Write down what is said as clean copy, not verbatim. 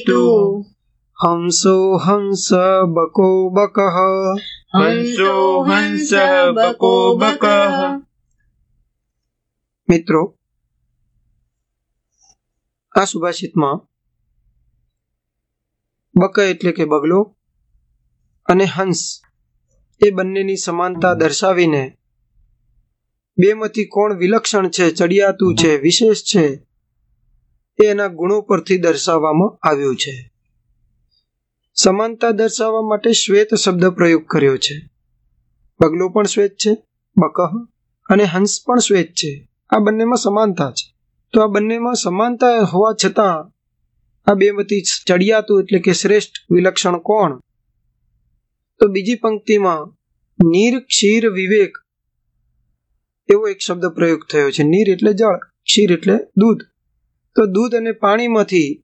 तु हंसो हंस बको बकः हंसो हंसः बको बकः। મિત્રો, આ સુભાષિતમાં બક એટલે કે બગલો અને હંસ એ બંનેની સમાનતા દર્શાવીને બેમાંથી કોણ વિલક્ષણ છે, ચડિયાતું છે, વિશેષ છે, એ એના ગુણો પરથી દર્શાવવામાં આવ્યું છે. સમાનતા દર્શાવવા માટે શ્વેત શબ્દ પ્રયોગ કર્યો છે. બગલો પણ શ્વેત છે, બકહ, અને હંસ પણ શ્વેત છે. આ બંનેમાં સમાનતા છે. તો આ બંનેમાં સમાનતા હોવા છતાં આ બેમાંથી ચડિયાતું એટલે કે શ્રેષ્ઠ વિલક્ષણ કોણ? તો બીજી પંક્તિમાં નીર ક્ષીર વિવેક એવો એક શબ્દ પ્રયોગ થયો છે. નીર એટલે જળ, ક્ષીર એટલે દૂધ. તો દૂધ અને પાણીમાંથી